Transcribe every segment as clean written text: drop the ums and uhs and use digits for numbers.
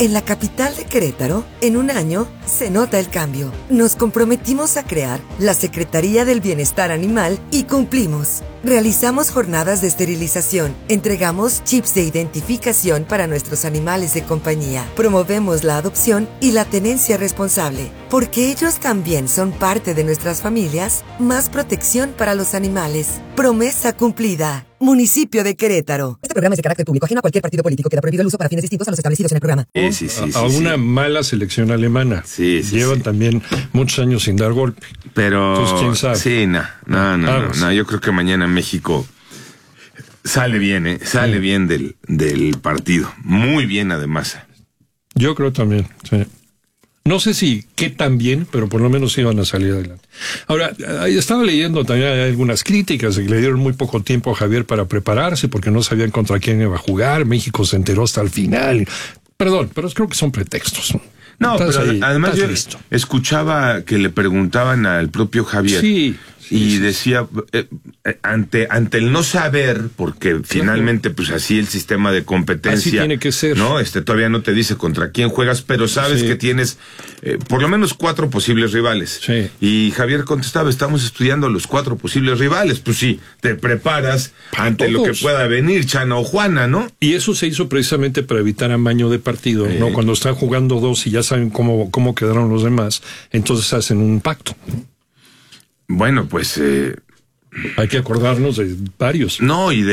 En la capital de Querétaro, en un año, se nota el cambio. Nos comprometimos a crear la Secretaría del Bienestar Animal y cumplimos. Realizamos jornadas de esterilización, entregamos chips de identificación para nuestros animales de compañía, promovemos la adopción y la tenencia responsable. Porque ellos también son parte de nuestras familias, más protección para los animales. Promesa cumplida. Municipio de Querétaro. Este programa es de carácter público, ajeno a cualquier partido político. Queda prohibido el uso para fines distintos a los establecidos en el programa. A una mala selección alemana. Llevan también muchos años sin dar golpe. Pero entonces, ¿quién sabe? Sí, no. Yo creo que mañana México sale bien, sale bien del partido. Muy bien, además. Yo creo también, sí. No sé si qué tan bien, pero por lo menos iban a salir adelante. Ahora, estaba leyendo también algunas críticas de que le dieron muy poco tiempo a Javier para prepararse porque no sabían contra quién iba a jugar. México se enteró hasta el final. Perdón, pero creo que son pretextos. No, pero además yo escuchaba que le preguntaban al propio Javier. Sí. Y decía, ante el no saber, porque finalmente pues así el sistema de competencia, así tiene que ser, ¿no? Todavía no te dice contra quién juegas, pero sabes que tienes por lo menos 4 posibles rivales. Sí. Y Javier contestaba, estamos estudiando los 4 posibles rivales. Pues sí, te preparas ante lo que pueda venir, Chana o Juana, ¿no? Y eso se hizo precisamente para evitar amaño de partido, ¿no? Cuando están jugando 2 y ya saben cómo quedaron los demás, entonces hacen un pacto. Bueno, pues hay que acordarnos de varios. No, y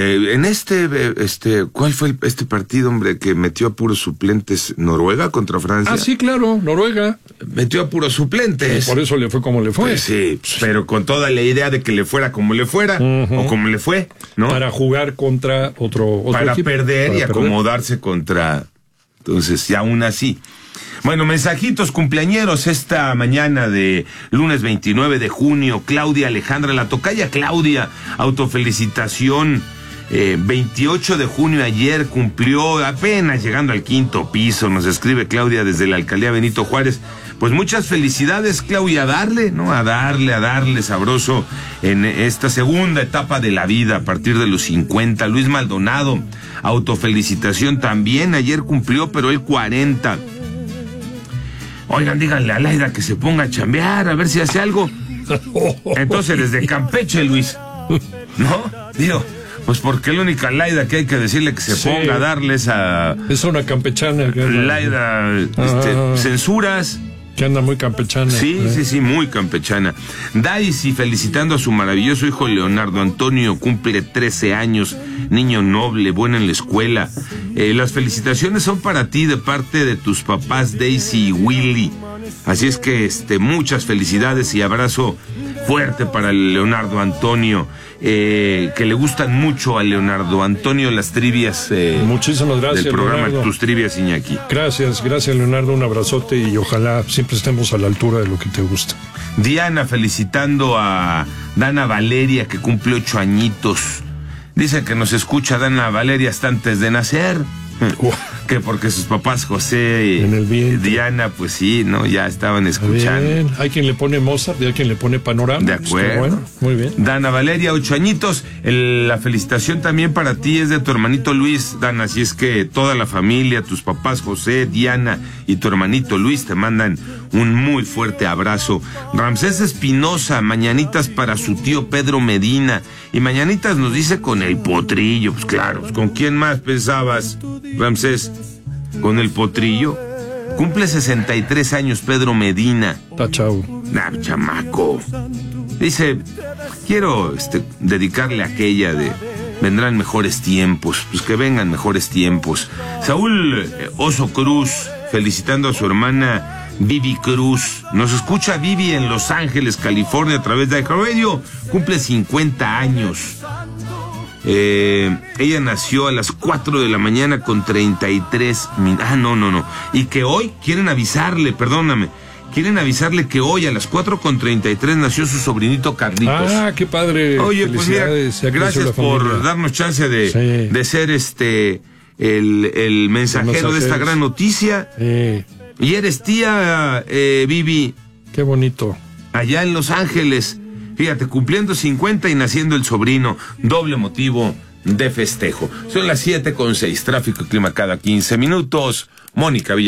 ¿cuál fue este partido, hombre, que metió a puros suplentes? ¿Noruega contra Francia? Ah, sí, claro, Noruega. Metió a puros suplentes. Por eso le fue como le fue. Pues sí, pero con toda la idea de que le fuera como le fuera, o como le fue, ¿no? Para jugar contra otro para equipo. Perder y acomodarse contra... Entonces, y aún así... Bueno, mensajitos cumpleañeros esta mañana de lunes 29 de junio. Claudia Alejandra, la tocaya Claudia, autofelicitación. 28 de junio ayer cumplió, apenas llegando al 5º piso, nos escribe Claudia desde la alcaldía Benito Juárez. Pues muchas felicidades, Claudia, a darle sabroso en esta segunda etapa de la vida a partir de los 50. Luis Maldonado, autofelicitación también, ayer cumplió, pero él 40. Oigan, díganle a Laida que se ponga a chambear, a ver si hace algo. Entonces, desde Campeche, Luis, ¿no? Digo, pues porque la única Laida que hay que decirle que se ponga a darles a... Es una campechana. Laida, censuras. Que anda muy campechana. Sí, muy campechana. Daisy felicitando a su maravilloso hijo Leonardo Antonio, cumple 13 años, niño noble, bueno en la escuela. Las felicitaciones son para ti de parte de tus papás Daisy y Willy. Así es que muchas felicidades y abrazo fuerte para Leonardo Antonio. Que le gustan mucho a Leonardo Antonio las trivias. Muchísimas gracias, del programa Leonardo. Tus Trivias, Iñaki. Gracias Leonardo, un abrazote y ojalá siempre estemos a la altura de lo que te gusta. Diana felicitando a Dana Valeria que cumple 8 añitos. Dice que nos escucha Dana Valeria hasta antes de nacer. Que porque sus papás José y Diana, pues sí, ¿no? Ya estaban escuchando. Bien. Hay quien le pone Mozart y hay quien le pone Panorama. De acuerdo. Bueno, muy bien. Dana Valeria, 8 añitos. La felicitación también para ti es de tu hermanito Luis, Dana. Así es que toda la familia, tus papás José, Diana y tu hermanito Luis te mandan un muy fuerte abrazo. Ramsés Espinosa, mañanitas para su tío Pedro Medina. Y mañanitas nos dice con el Potrillo. Pues claro, ¿con quién más pensabas, Ramsés? ¿Con el Potrillo? Cumple 63 años Pedro Medina. Está chavo. Chamaco. Dice, quiero dedicarle a aquella de vendrán mejores tiempos. Pues que vengan mejores tiempos. Saúl Oso Cruz, felicitando a su hermana Vivi Cruz. Nos escucha Vivi en Los Ángeles, California, a través de iHeartRadio. Cumple 50 años. Ella nació a las 4 de la mañana con 33 minutos. No. Y que hoy quieren avisarle que hoy a las 4:33 nació su sobrinito Carlitos. Ah, qué padre. Oye, pues mira, gracias por darnos chance de ser el mensajero de esta gran noticia. Y eres tía, Vivi. Qué bonito. Allá en Los Ángeles. Fíjate, cumpliendo 50 y naciendo el sobrino, doble motivo de festejo. Son las 7:06, tráfico y clima cada 15 minutos. Mónica Villa.